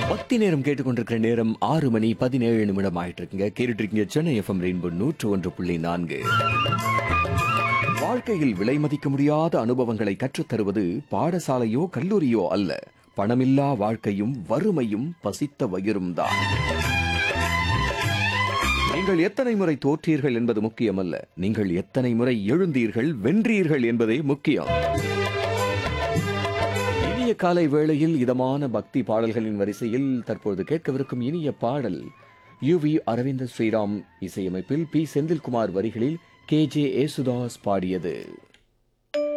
பக்தி நேரம் கேட்டுக்கொண்டிருக்கிற நேரம் 6:17 ஆயிட்டு இருக்குங்க. கேட்டுட்டு இருக்கீங்க சென்னை எஃப்எம் ரெயின்போ 101.4. வாழ்க்கையில் விலை மதிக்க முடியாத அனுபவங்களை கற்றுத்தருவது பாடசாலையோ கல்லூரியோ அல்ல, பணமில்லா வாழ்க்கையும் வறுமையும் பசித்த வயிறும் தான். நீங்கள் எத்தனை முறை தோற்றீர்கள் என்பது முக்கியமல்ல, நீங்கள் எத்தனை முறை எழுந்தீர்கள், வென்றீர்கள் என்பதே முக்கியம். இனிய காலை வேளையில் இதமான பக்தி பாடல்களின் வரிசையில் தற்போது கேட்கவிருக்கும் இனிய பாடல் யுவி அரவிந்த ஸ்ரீராம் இசையமைப்பில் பி செந்தில்குமார் வரிகளில் KJ யேசுதாஸ் பாடியது.